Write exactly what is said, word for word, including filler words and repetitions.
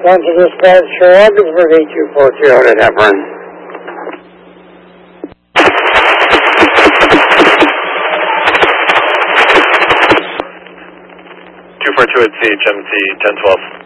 One to dispatch for Ogdensburg, eight two four zero to Hepburn. two four two at C H M T ten twelve.